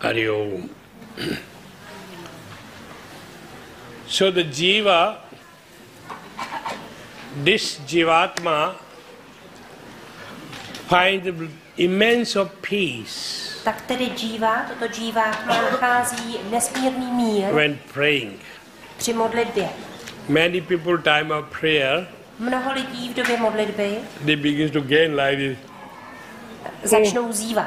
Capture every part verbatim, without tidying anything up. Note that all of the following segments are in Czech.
Hari Om. So the Jiva, this Jivatma, finds immense of peace. Tak tedy džíva, toto džívátma nachází nesmírný mír when praying. Při modlitbě. Many people time of prayer, mnoho lidí v době modlitby they begin to gain like this. Začnou zívat.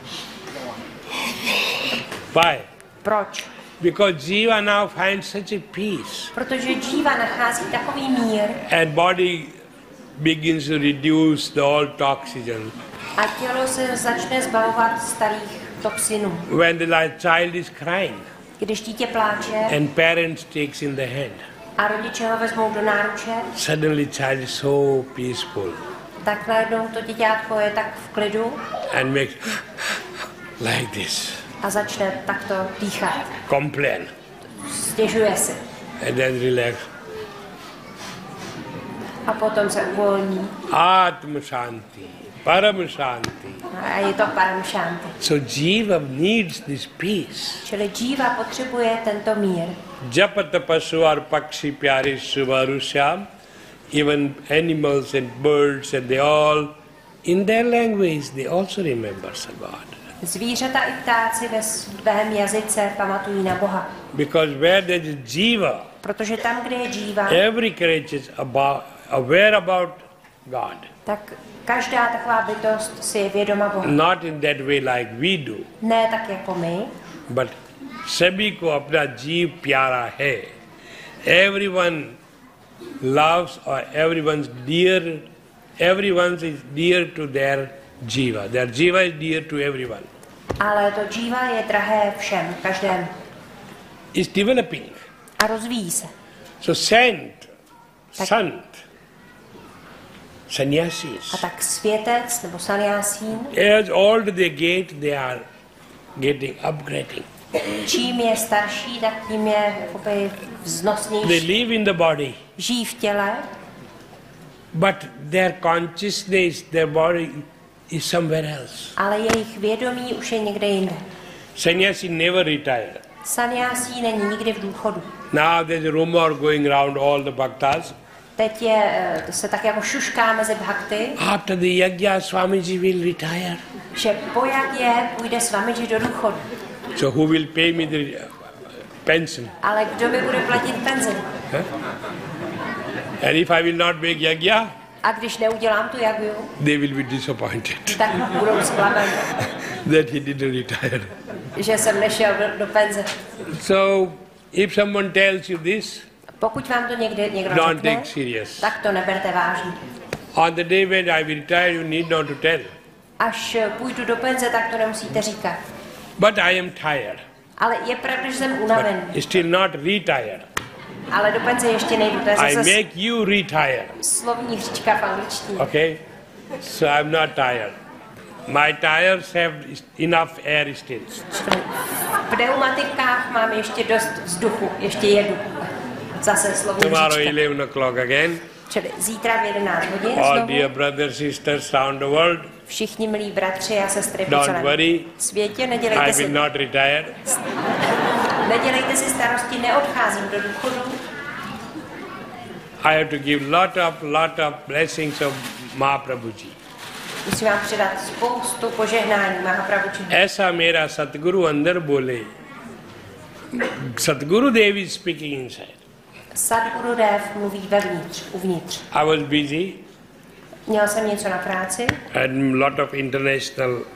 Why? Proč? Because Jiva now finds such a peace. Protože džíva nachází takový mír. And body begins to reduce the all toxins. A tělo se začne zbavovat starých toxinů. When the child is crying, když dítě pláče, and parents takes in the hand, a rodiče ho vezmou do náruče, suddenly child is so peaceful. Tak najednou to děťátko je tak v klidu. And makes like this. A začne takto dýchat. Complain. Stěžuje si. And then relax. A potom se uvolní. Atma Shanti. Param Shanti. A je to Param Shanti. So Jiva needs this peace. Čili Jiva potřebuje tento mír. Japata pasu ar pakshi pyare suvarusyam. Even animals and birds and they all, in their language, they also remember God. Zvířata i ptáci ve svém jazyce pamatují na Boha. Because where there is Jiva, protože tam, kde je Jiva, every creature is about, aware about God. Tak každá taková bytost si je vědoma Boha. Not in that way like we do. Ne tak jako my. But sabhi ko apna jeev pyara hai. Everyone loves or everyone's dear, everyone is dear to their jiva. Their jiva is dear to everyone. Ale to jiva je drahé všem, každému. Is developing. A rozvíjí se. So saint, tak, sant, sannyasis. A tak světec nebo sannyasín. As old they get, they are getting upgrading. Čím je starší, tak tím je jakoby vznosnější. They live in the body. Žijí v těle. But their consciousness, their body is somewhere else. Ale jejich vědomí už je někde jinde. Sannyasi never retired. Sannyasí není nikdy v důchodu. Now there's a rumor going around all the bhaktas. Teď je, se tak jako šušká mezi bhakty. After the yajna, Swamiji will retire. Že po yajně půjde Swamiji do důchodu. So who will pay me the pension? Ale kdo mi bude platit penzi? Huh? And if I will not make yajna, a když neudělám tu jagju, they will be disappointed. Tak budou zklamaní. That he didn't retire. Že jsem nešel do, do penze. So if someone tells you this, pokud vám to někde někdo don't řekne, take serious. Tak to neberte vážně. On the day when I will retire, you need not to tell. Až půjdu do penze, tak to nemusíte říkat. But I am tired. Ale je pravda, že jsem unavený. But still not retired. Ale do penze ještě nejdu, to je zase I make you retire. Slovní hříčka v angličtině. Okay? So I'm not tired. My tires have enough air still. V pneumatikách mám ještě dost vzduchu, ještě jedu. Zase slovní Tomorrow hříčka. eleven o'clock again. Čili zítra v jedenáct hodin All znovu. dear brothers, sisters around the world. Všichni milí bratři a sestry po Don't celém worry. světě, nedělejte I si, will not retire. nedělejte si starosti, neodcházím do důchodu. I have to give lot of, lot of blessings of Mahaprabhuji. Musím vám předat spoustu požehnání Mahaprabhuji. ऐसा मेरा सतगुरु अंदर बोले. Sadguru Dev is speaking inside. Sadguru Dev mluví vevnitř, uvnitř. I was busy. Měl jsem něco na práci. And lot of international